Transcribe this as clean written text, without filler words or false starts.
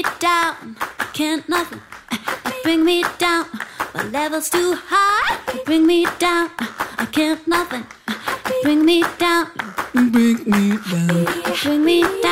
down, I can't nothing. You bring me down, my level's too high. You bring me down, I can't nothing. You bring me down, You bring me down. you bring me down.